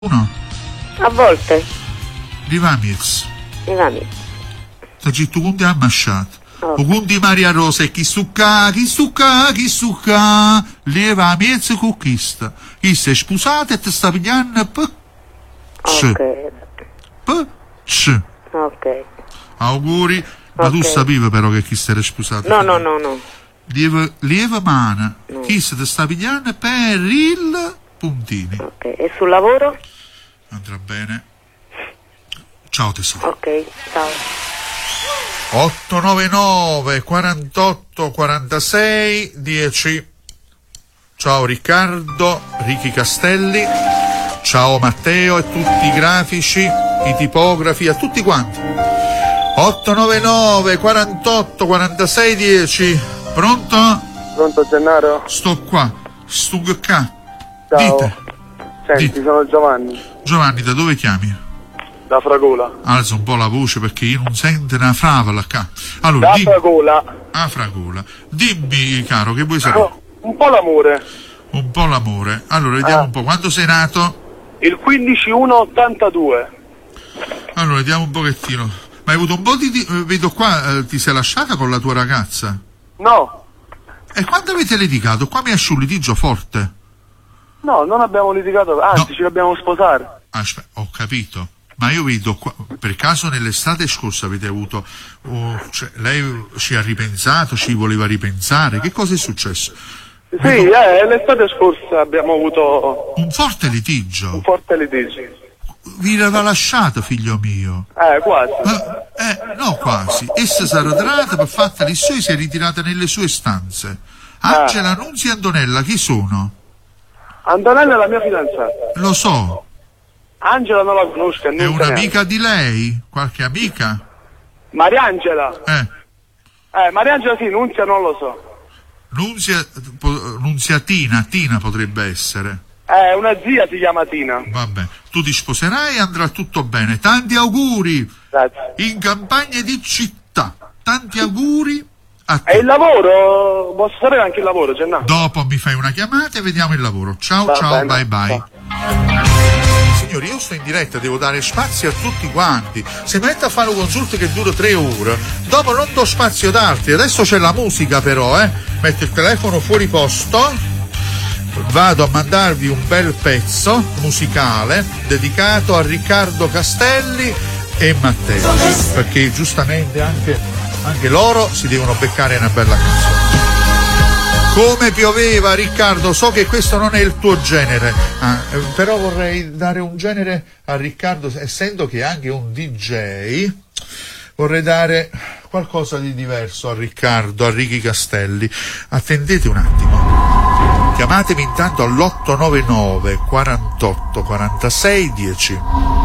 Uno? A volte. Rivamiez. Sì, tu quanti ha masciato? Oh. O quanti Maria Rosa e chi succa, Rivamiez con questa. Chi si è sposata e ti sta pigliando Ok. Auguri, ma tu sapevi però che chi si era sposato? No. Lieva mano. Chi si ti sta pigliando per il puntini. Ok, e sul lavoro? Andrà bene. Ciao tesoro. Ok, ciao. 899 48 46 10. Ciao Riccardo, Ricky Castelli, ciao Matteo e tutti i grafici, i tipografi, a tutti quanti. 899 48 46 10. Pronto? Pronto Gennaro? Sto qua. Ciao. Dite. Senti, sono Giovanni. Giovanni, da dove chiami? Da Fragola. Alza un po' la voce perché io non sento una fravola qua. Allora, Da Fragola. Ah, Fragola. Dimmi, caro, che vuoi sapere? Un po' l'amore. Un po' l'amore. Allora, vediamo un po'. Quando sei nato? Il 15/1/82. Allora, vediamo un pochettino. Ma hai avuto un po' di... vedo qua, ti sei lasciata con la tua ragazza? No. E quando avete litigato? Qua mi esce un litigio forte. No, non abbiamo litigato, anzi No. ci dobbiamo sposare. Aspetta, ho capito. Ma io vedo qua, per caso nell'estate scorsa avete avuto... cioè, lei ci ha ripensato, ci voleva ripensare? Che cosa è successo? Sì, l'estate scorsa abbiamo avuto Un forte litigio. un forte litigio. Vi aveva lasciato, figlio mio. Quasi. No, quasi. Essa si era tirata per fatta i suoi, si è ritirata nelle sue stanze. Angela, Nunzia e Antonella, chi sono? Antonella è la mia fidanzata. Lo so. Angela non la conosco. È un'amica di lei? Qualche amica? Mariangela. Mariangela sì, Nunzia non lo so. Nunziatina, Tina potrebbe essere. Una zia si chiama Tina. Vabbè, tu ti sposerai e andrà tutto bene. Tanti auguri. Grazie. In campagna di città. Tanti auguri a te. E il lavoro? Posso sapere anche il lavoro, Gennaro? Dopo mi fai una chiamata e vediamo il lavoro. Ciao, Va ciao, bene. bye. Signori, io sto in diretta, devo dare spazio a tutti quanti. Se metto a fare un consulto che dura 3 ore, dopo non do spazio ad altri. Adesso c'è la musica però, metto il telefono fuori posto, vado a mandarvi un bel pezzo musicale dedicato a Riccardo Castelli e Matteo, perché giustamente anche loro si devono beccare una bella canzone. Come pioveva, Riccardo, so che questo non è il tuo genere, però vorrei dare un genere a Riccardo, essendo che è anche un DJ, vorrei dare qualcosa di diverso a Riccardo, a Ricky Castelli. Attendete un attimo, chiamatemi intanto all'899 48 46 10.